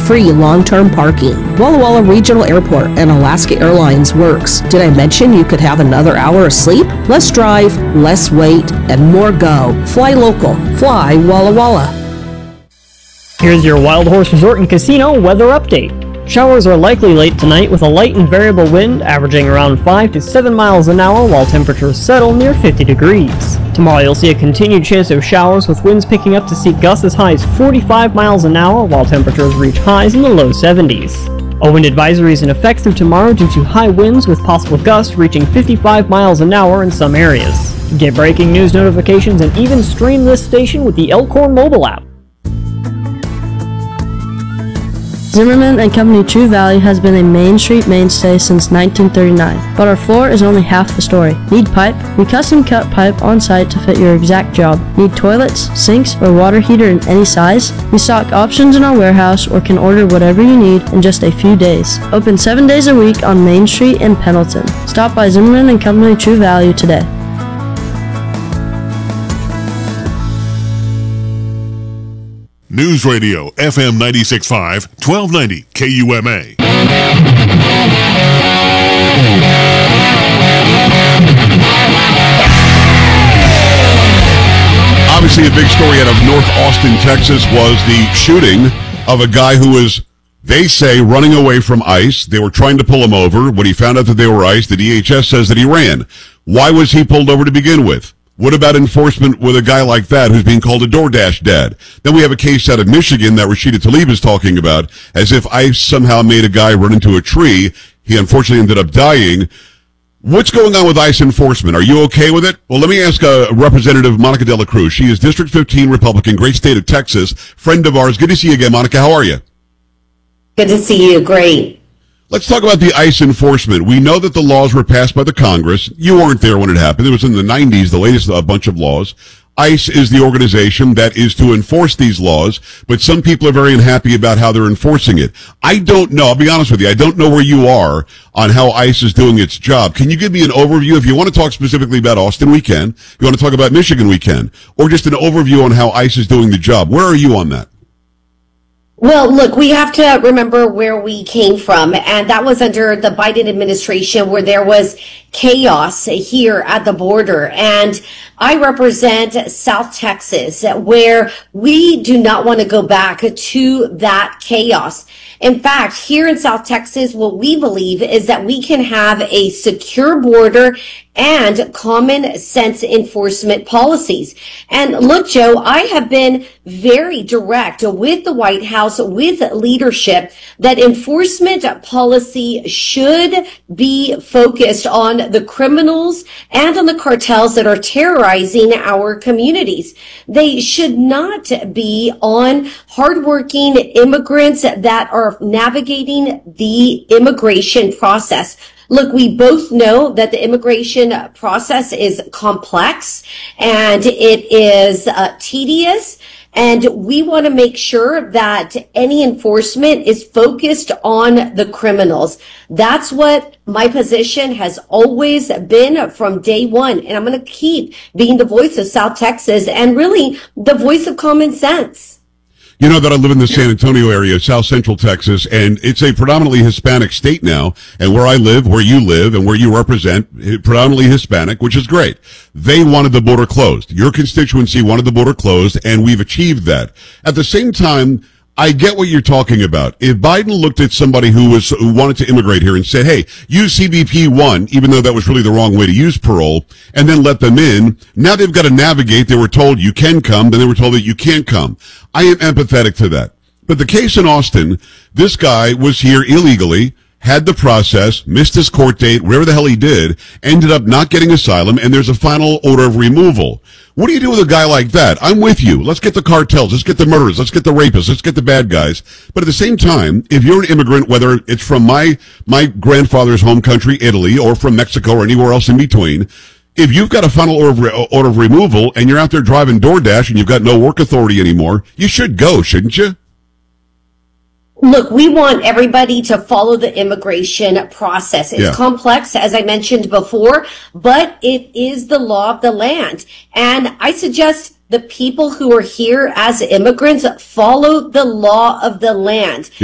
free long-term parking. Walla Walla Regional Airport and Alaska Airlines works. Did I mention you could have another hour of sleep? Less drive, less wait, and more go. Fly local. Fly Walla Walla. Here's your Wild Horse Resort and Casino weather update. Showers are likely late tonight with a light and variable wind averaging around 5 to 7 miles an hour while temperatures settle near 50 degrees. Tomorrow you'll see a continued chance of showers with winds picking up to see gusts as high as 45 miles an hour while temperatures reach highs in the low 70s. A wind advisory is in effect through tomorrow due to high winds with possible gusts reaching 55 miles an hour in some areas. Get breaking news notifications and even stream this station with the Elkhorn mobile app. Zimmerman and Company True Value has been a Main Street mainstay since 1939, but our floor is only half the story. Need pipe? We custom cut pipe on site to fit your exact job. Need toilets, sinks, or water heater in any size? We stock options in our warehouse or can order whatever you need in just a few days. Open 7 days a week on Main Street in Pendleton. Stop by Zimmerman and Company True Value today. News Radio, FM 96.5, 1290 KUMA. Obviously, a big story out of North Austin, Texas, was the shooting of a guy who was, they say, running away from ICE. They were trying to pull him over. When he found out that they were ICE, the DHS says that he ran. Why was he pulled over to begin with? What about enforcement with a guy like that who's being called a DoorDash dad? Then we have a case out of Michigan that Rashida Tlaib is talking about, as if ICE somehow made a guy run into a tree. He unfortunately ended up dying. What's going on with ICE enforcement? Are you okay with it? Well, let me ask Representative Monica De La Cruz. She is District 15 Republican, great state of Texas, friend of ours. Good to see you again, Monica. How are you? Good to see you. Great. Let's talk about the ICE enforcement. We know that the laws were passed by the Congress. You weren't there when it happened. It was in the 90s, the latest bunch of laws. ICE is the organization that is to enforce these laws, but some people are very unhappy about how they're enforcing it. I don't know. I'll be honest with you. I don't know where you are on how ICE is doing its job. Can you give me an overview? If you want to talk specifically about Austin, we can. If you want to talk about Michigan, we can. Or just an overview on how ICE is doing the job. Where are you on that? Well, look, we have to remember where we came from, and that was under the Biden administration where there was chaos here at the border. And I represent South Texas, where we do not want to go back to that chaos. In fact, here in South Texas, what we believe is that we can have a secure border and common sense enforcement policies. And look, Joe, I have been very direct with the White House, with leadership, that enforcement policy should be focused on the criminals and on the cartels that are terrorizing our communities. They should not be on hardworking immigrants that are navigating the immigration process. Look, we both know that the immigration process is complex and it is tedious, and we want to make sure that any enforcement is focused on the criminals. That's what my position has always been from day one, and I'm going to keep being the voice of South Texas and really the voice of common sense. You know that I live in the San Antonio area, South Central Texas, and it's a predominantly Hispanic state now. And where I live, where you live, and where you represent, predominantly Hispanic, which is great. They wanted the border closed. Your constituency wanted the border closed, and we've achieved that. At the same time, I get what you're talking about. If Biden looked at somebody who wanted to immigrate here and said, hey, use CBP 1, even though that was really the wrong way to use parole, and then let them in, now they've got to navigate. They were told you can come, then they were told that you can't come. I am empathetic to that. But the case in Austin, this guy was here illegally, had the process, missed his court date, whatever the hell he did, ended up not getting asylum, and there's a final order of removal. What do you do with a guy like that? I'm with you. Let's get the cartels. Let's get the murderers. Let's get the rapists. Let's get the bad guys. But at the same time, if you're an immigrant, whether it's from my grandfather's home country, Italy, or from Mexico or anywhere else in between, if you've got a final order of removal and you're out there driving DoorDash and you've got no work authority anymore, you should go, shouldn't you? Look, we want everybody to follow the immigration process. It's complex, as I mentioned before, but it is the law of the land. And I suggest the people who are here as immigrants follow the law of the land.